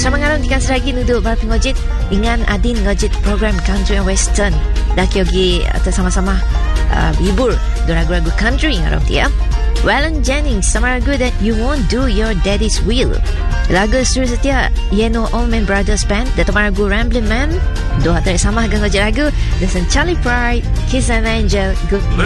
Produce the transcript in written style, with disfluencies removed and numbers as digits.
Sama ngaran dikan seragi nudu bar pengojit dengan Adin ngojit program country and western. Laki ogi atau sama-sama hibur lagu-lagu country ngaran dia. Waylon Jennings sama lagu That You Won't Do Your Daddy's Will. Lagu Suri Setia Yeno Allman Brothers Band dan lagu Ramblin' Man. Dua tak sama ngojit lagu dan Charlie Pride, Kiss an Angel, Good Morning.